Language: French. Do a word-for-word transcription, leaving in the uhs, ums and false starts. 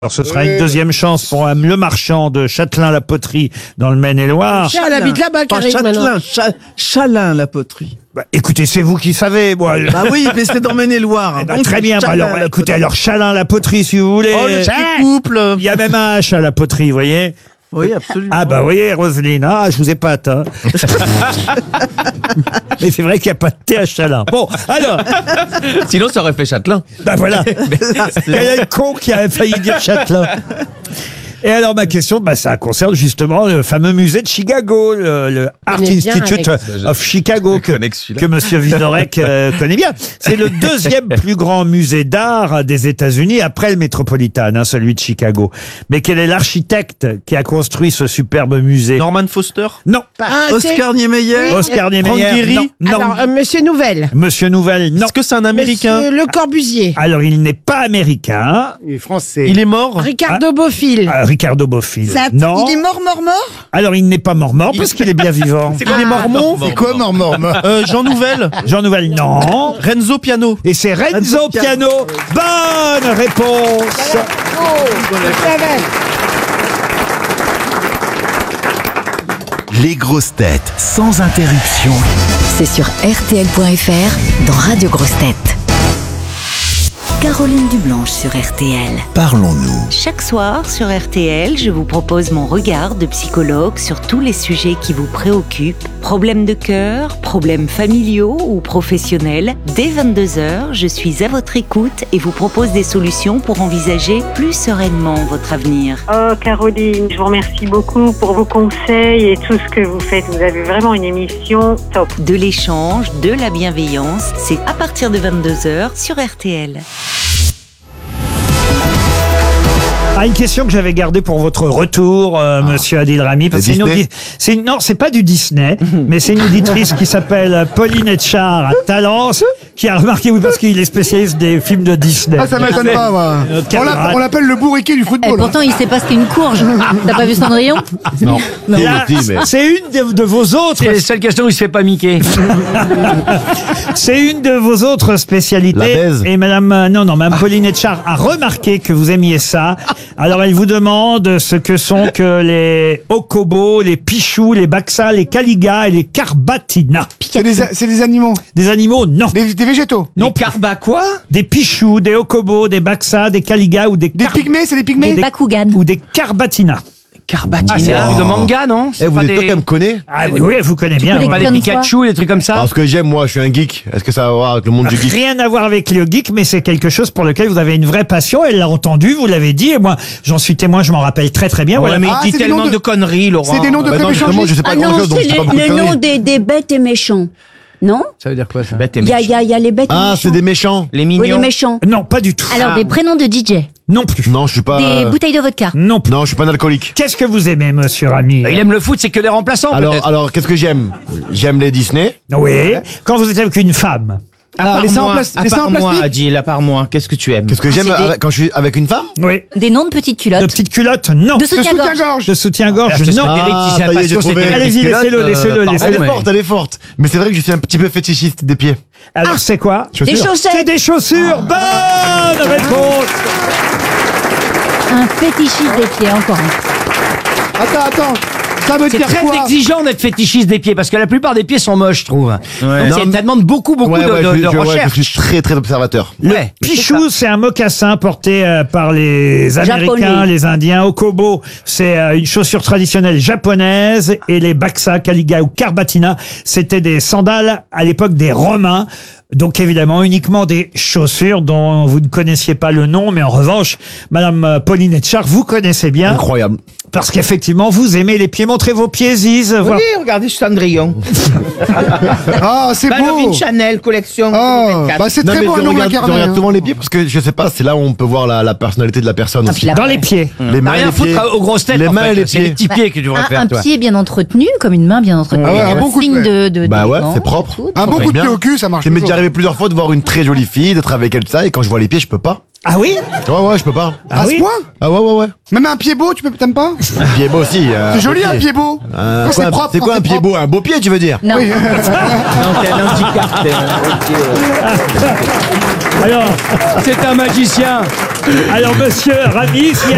Alors ce sera une deuxième chance pour euh, le marchand de Châtelain-la-Poterie dans le Maine-et-Loire. Elle habite là-bas, Pas Karine, maintenant. Châtelain, Cha- Chalin, la poterie. Bah, écoutez, c'est vous qui savez. Moi, Bah oui, mais c'est dans Maine-et-Loire. Eh ben, Donc, très bien. Bah, Chalin, alors, la écoutez, poterie. alors Chalin-la-Poterie, si vous voulez. Oh, le petit couple. Il y a même un H à la poterie, vous voyez. Oui, absolument. Ah bah vous voyez, Roselyne, ah, je vous ai pas atteint. Mais c'est vrai qu'il n'y a pas de thé à Chalin. Bon, alors, Sinon, ça aurait fait Châtelain. bah voilà. Il y a le con qui a failli dire Châtelain. Et alors ma question, bah, ça concerne justement le fameux musée de Chicago, le, le Art connais bien, Institute Alex. of Chicago, que, connais que celui-là. que Monsieur Vizorek euh, connaît bien. C'est le deuxième plus grand musée d'art des États-Unis après le Metropolitan, hein, celui de Chicago. Mais quel est l'architecte qui a construit ce superbe musée? Norman Foster. Non. Ah, c'est- Oscar Niemeyer. Oscar Niemeyer. Franck Gehry. Non. non. Alors, euh, Monsieur Nouvelle. Monsieur Nouvelle. Non. Est-ce que c'est un Américain? Monsieur Le Corbusier. Alors il n'est pas américain. Il est français. Il est mort. Ricardo Bofill. Ah, Ricardo Bofill. Ça- Non. Il est mort, mort, mort Alors il n'est pas mort mort parce qu'il est bien vivant. C'est quoi les Mormons? C'est quoi, mort, mort, mort Euh, Jean Nouvel. Jean Nouvel, non. Renzo Piano. Et c'est Renzo Piano. Bonne réponse. Les grosses têtes sans interruption. C'est sur R T L point F R dans Radio Grosses Têtes. Caroline Dublanche sur R T L. Parlons-nous. Chaque soir sur R T L, je vous propose mon regard de psychologue sur tous les sujets qui vous préoccupent. Problèmes de cœur, problèmes familiaux ou professionnels. Dès vingt-deux heures, je suis à votre écoute et vous propose des solutions pour envisager plus sereinement votre avenir. Oh Caroline, je vous remercie beaucoup pour vos conseils et tout ce que vous faites. Vous avez vraiment une émission top. De l'échange, de la bienveillance, c'est à partir de vingt-deux heures sur R T L. Ah, une question que j'avais gardée pour votre retour, euh, Monsieur Adil Rami. Parce que c'est une Disney audi- c'est une- non, c'est pas du Disney, mais c'est une auditrice qui s'appelle Pauline Etchard à Talence, qui a remarqué, oui, parce qu'il est spécialiste des films de Disney. Ah, ça m'étonne pas, moi. Notre On l'appelle- camarade. on l'appelle le bourriquet du Et football. pourtant, il sait pas ce qu'est une courge. T'as pas vu Cendrillon? Non. Là, c'est une de, de vos autres. C'est les seules questions où il se fait pas miquer. C'est une de vos autres spécialités. La baise. Et Madame, euh, non, non, Madame Pauline Etchard a remarqué que vous aimiez ça. Alors elle vous demande ce que sont que les okobos, les pichous, les baxas, les caligas et les carbatinas. C'est des, a- c'est des animaux. Des animaux, non. Des, des végétaux. Non. Carba quoi? Des pichous, des okobos, des baxas, des caligas ou des, Des car- pygmées, c'est des pygmées. Des Bakugan. ou des carbatinas. Carbatina. Ah, c'est un truc de manga, non? Eh, vous pas êtes des... toi qui me connais? Ah oui, oui, vous connaissez bien. les ouais. Pas des Comme Pikachu, des trucs comme ça? Parce que j'aime, moi, je suis un geek. Est-ce que ça va voir avec le monde du geek? Rien à voir avec le geek, mais c'est quelque chose pour lequel vous avez une vraie passion. Elle l'a entendu, vous l'avez dit, et moi, j'en suis témoin, je m'en rappelle très très bien. Ouais, Voilà. mais Ah, il dit c'est des tellement noms de... de- conneries, Laurent. C'est des noms de Bah non, peuple justement, je sais pas Ah grand non, chose, donc c'est c'est pas le, beaucoup de le nom conneries. des, des bêtes et méchants. Non? Ça veut dire quoi, ça? Il y a, il y a, il y a les bêtes et Ah, méchants. c'est des méchants. Les Oui, les mignons. méchants. Non, pas du tout. Alors, des prénoms de D J. Non plus. Non, je suis pas. Des bouteilles de vodka. Non plus. Non, je suis pas un alcoolique. Qu'est-ce que vous aimez, monsieur Rami? Il aime le foot, c'est que les remplaçants, Alors, peut-être. alors, qu'est-ce que j'aime? J'aime les Disney. Oui. Quand vous êtes avec une femme. Alors, les seins en plas- les seins en plastique. Adil, à part moi, qu'est-ce que tu aimes? Qu'est-ce que j'aime c'est des- avec- quand je suis avec une femme? Oui. Des noms de petites De culottes. petites culottes? Non. De De soutien-gorge. soutien-gorge. De soutien-gorge? Je Non. sais, Eric, si c'est ça y est, la j'ai passion, trouvé. c'était- Allez-y, Culottes, laissez-le, euh, laissez-le, pardon, laissez-le. Elle est mais- forte, elle est forte. Mais c'est vrai que je suis un petit peu fétichiste des pieds. Alors, c'est quoi? Des Chaussures. chaussettes. C'est des chaussures. Bonne réponse. Un fétichiste des pieds, encore un. Attends, attends. Ça veut C'est dire très quoi? exigeant d'être fétichiste des pieds, parce que la plupart des pieds sont moches, je trouve. Donc, Non, c'est- mais- ça demande beaucoup, beaucoup Ouais, de, ouais, de- je, de je- ouais, recherche. je suis très, très observateur. Le Ouais, pichou, c'est un mocassin porté euh, par les Américains, Japonais. les Indiens. Okobo, c'est euh, une chaussure traditionnelle japonaise. Et les Baxa, Caliga ou Carbatina, c'était des sandales à l'époque des Romains. Donc évidemment, uniquement des chaussures dont vous ne connaissiez pas le nom. Mais en revanche, Madame euh, Pauline Etchard, vous connaissez bien. Incroyable. Parce qu'effectivement, vous aimez les pieds. Montrez vos pieds, Ziz. voir- Oui, regardez Cendrillon. Ah, c'est beau. Balovine Chanel, collection. Oh, bah c'est Non, très mais beau je un nom regarde, je incarné. regarde hein. souvent les pieds parce que je sais pas, c'est là où on peut voir la, la personnalité de la personne Ah, aussi. puis la- Dans les pieds. Les T'as mains et rien à les pieds. foutre aux grosses têtes, Les en mains fait. et les C'est les pieds. petits pieds que tu devrais Un, faire, un toi. pied bien entretenu, comme une main bien entretenue. Ah ouais, un bon coup de signe pied. de, de, Bah ouais, d'élégance, c'est propre. tout. Un bon Très coup de bien. pied au cul, ça marche. Ça m'est toujours. déjà arrivé plusieurs fois de voir une très jolie fille, d'être avec elle, ça, et quand je vois les pieds, je peux pas. Ah oui? Ouais, ouais, je peux pas. À oui ce point? Ah ouais, ouais, ouais. Même un pied beau, tu peux, t'aimes pas? Un pied beau aussi. euh, C'est joli beau un pied beau. Euh, Quand quoi, c'est un- propre. C'est quand quoi un pied propre. beau? Un beau pied, tu veux dire? Non. Oui. Non, t'es un handicap. t'es un- Alors, C'est un magicien. alors, monsieur Rami, s'il y a